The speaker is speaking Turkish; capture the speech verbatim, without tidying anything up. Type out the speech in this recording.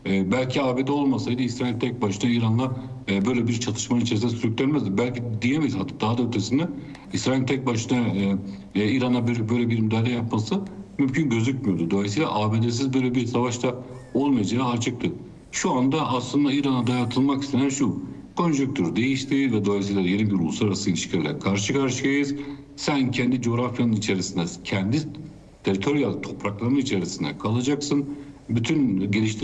E, belki A B D olmasaydı İsrail tek başına İran'la e, böyle bir çatışmanın içerisine sürüklenmezdi. Belki diyemeyiz, hatta daha da ötesinde İsrail tek başına e, e, İran'a bir, böyle bir müdahale yapması mümkün gözükmüyordu. Dolayısıyla A B D'siz böyle bir savaşta olmayacağı açıktı. Şu anda aslında İran'a dayatılmak istenen şu: konjonktür değişti ve dolayısıyla yeni bir uluslararası ilişkilerle karşı karşıyayız. Sen kendi coğrafyanın içerisinde, kendi teritoriyal topraklarının içerisinde kalacaksın. Bütün geliştirme